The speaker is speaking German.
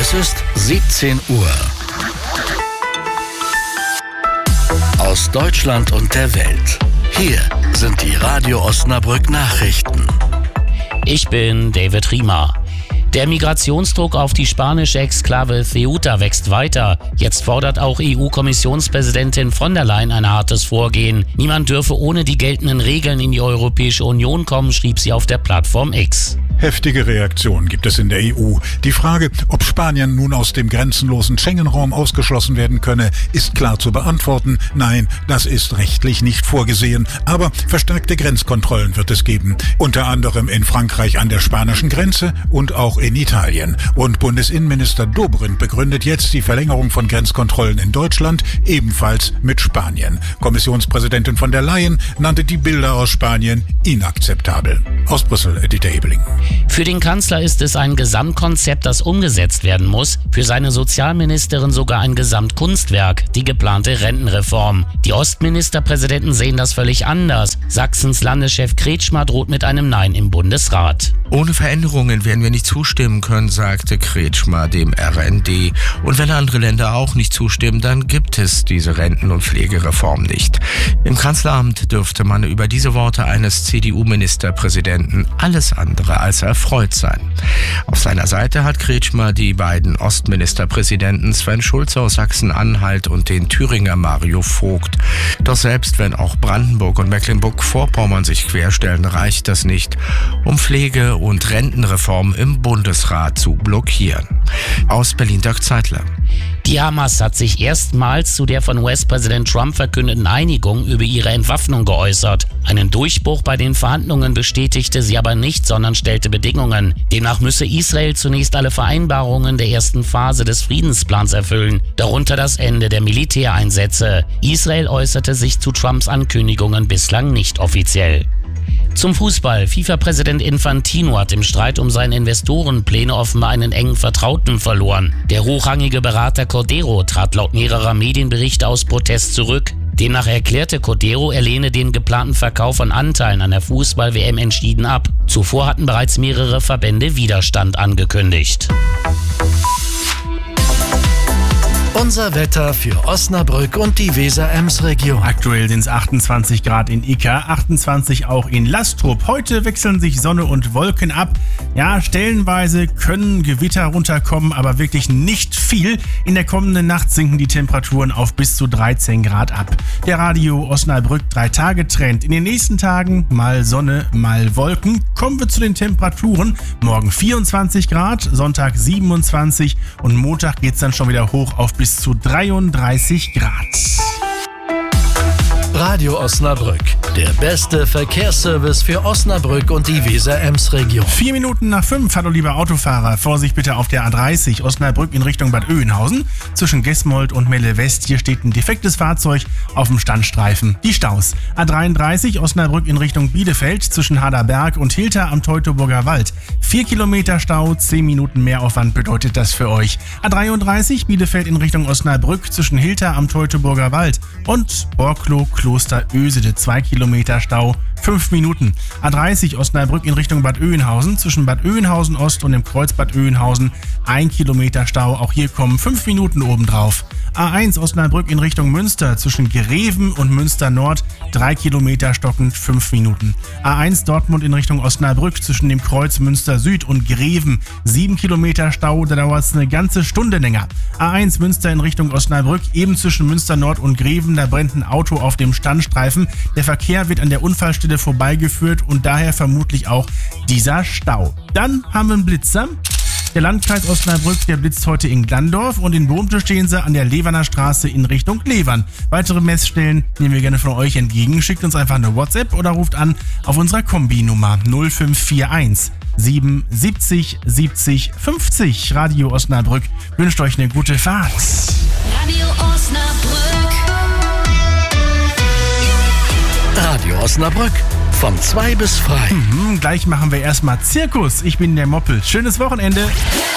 Es ist 17 Uhr. Aus Deutschland und der Welt. Hier sind die Radio Osnabrück Nachrichten. Ich bin David Riemer. Der Migrationsdruck auf die spanische Exklave Ceuta wächst weiter. Jetzt fordert auch EU-Kommissionspräsidentin von der Leyen ein hartes Vorgehen. Niemand dürfe ohne die geltenden Regeln in die Europäische Union kommen, schrieb sie auf der Plattform X. Heftige Reaktionen gibt es in der EU. Die Frage, ob Spanien nun aus dem grenzenlosen Schengen-Raum ausgeschlossen werden könne, ist klar zu beantworten. Nein, das ist rechtlich nicht vorgesehen. Aber verstärkte Grenzkontrollen wird es geben. Unter anderem in Frankreich an der spanischen Grenze und auch in Italien. Und Bundesinnenminister Dobrindt begründet jetzt die Verlängerung von Grenzkontrollen in Deutschland, ebenfalls mit Spanien. Kommissionspräsidentin von der Leyen nannte die Bilder aus Spanien inakzeptabel. Aus Brüssel, Dieter Ebeling. Für den Kanzler ist es ein Gesamtkonzept, das umgesetzt werden muss. Für seine Sozialministerin sogar ein Gesamtkunstwerk, die geplante Rentenreform. Die Ostministerpräsidenten sehen das völlig anders. Sachsens Landeschef Kretschmer droht mit einem Nein im Bundesrat. Ohne Veränderungen werden wir nicht zustimmen können, sagte Kretschmer dem RND. Und wenn andere Länder auch nicht zustimmen, dann gibt es diese Renten- und Pflegereform nicht. Im Kanzleramt dürfte man über diese Worte eines CDU-Ministerpräsidenten alles andere als erfreut sein. Auf seiner Seite hat Kretschmer die beiden Ostministerpräsidenten Sven Schulze aus Sachsen-Anhalt und den Thüringer Mario Vogt. Doch selbst wenn auch Brandenburg und Mecklenburg-Vorpommern sich querstellen, reicht das nicht, um Pflege- und Rentenreform im Bundesrat zu blockieren. Aus Berlin, Dirk Zeitler. Die Hamas hat sich erstmals zu der von US-Präsident Trump verkündeten Einigung über ihre Entwaffnung geäußert. Einen Durchbruch bei den Verhandlungen bestätigte sie aber nicht, sondern stellte Bedingungen. Demnach müsse Israel zunächst alle Vereinbarungen der ersten Phase des Friedensplans erfüllen, darunter das Ende der Militäreinsätze. Israel äußerte sich zu Trumps Ankündigungen bislang nicht offiziell. Zum Fußball. FIFA-Präsident Infantino hat im Streit um seine Investorenpläne offenbar einen engen Vertrauten verloren. Der hochrangige Berater Cordero trat laut mehrerer Medienberichte aus Protest zurück. Demnach erklärte Cordero, er lehne den geplanten Verkauf von Anteilen an der Fußball-WM entschieden ab. Zuvor hatten bereits mehrere Verbände Widerstand angekündigt. Unser Wetter für Osnabrück und die Weser-Ems-Region. Aktuell sind es 28 Grad in Ika, 28 auch in Lastrup. Heute wechseln sich Sonne und Wolken ab. Ja, stellenweise können Gewitter runterkommen, aber wirklich nicht viel. In der kommenden Nacht sinken die Temperaturen auf bis zu 13 Grad ab. Der Radio Osnabrück 3-Tage-Trend. In den nächsten Tagen mal Sonne, mal Wolken. Kommen wir zu den Temperaturen. Morgen 24 Grad, Sonntag 27 und Montag geht es dann schon wieder hoch auf bis zu 33 Grad. Radio Osnabrück, der beste Verkehrsservice für Osnabrück und die Weser-Ems-Region. 4 Minuten nach 5, hallo liebe Autofahrer, Vorsicht bitte auf der A30 Osnabrück in Richtung Bad Oeynhausen. Zwischen Gesmold und Melle West, hier steht ein defektes Fahrzeug auf dem Standstreifen. Die Staus. A33 Osnabrück in Richtung Bielefeld zwischen Haderberg und Hilter am Teutoburger Wald. 4 Kilometer Stau, 10 Minuten Mehraufwand bedeutet das für euch. A33 Bielefeld in Richtung Osnabrück zwischen Hilter am Teutoburger Wald und Borklow Kloster Ösede, 2 Kilometer Stau, 5 Minuten. A30 Osnabrück in Richtung Bad Oeynhausen zwischen Bad Oeynhausen Ost und dem Kreuz Bad Oeynhausen, 1 Kilometer Stau, auch hier kommen 5 Minuten obendrauf. A1 Osnabrück in Richtung Münster zwischen Greven und Münster Nord, 3 Kilometer stockend, 5 Minuten. A1 Dortmund in Richtung Osnabrück zwischen dem Kreuz Münster Süd und Greven, 7 Kilometer Stau, da dauert es eine ganze Stunde länger. A1 Münster in Richtung Osnabrück, eben zwischen Münster Nord und Greven, da brennt ein Auto auf dem Standstreifen. Der Verkehr wird an der Unfallstelle vorbeigeführt und daher vermutlich auch dieser Stau. Dann haben wir einen Blitzer. Der Landkreis Osnabrück, der blitzt heute in Glandorf und in Bohmte stehen sie an der Leverner Straße in Richtung Levern. Weitere Messstellen nehmen wir gerne von euch entgegen. Schickt uns einfach eine WhatsApp oder ruft an auf unserer Kombi-Nummer 0541 77 70 50. Radio Osnabrück wünscht euch eine gute Fahrt. Radio Osnabrück. Radio Osnabrück, von 2 bis frei. Gleich machen wir erstmal Zirkus. Ich bin der Moppel. Schönes Wochenende.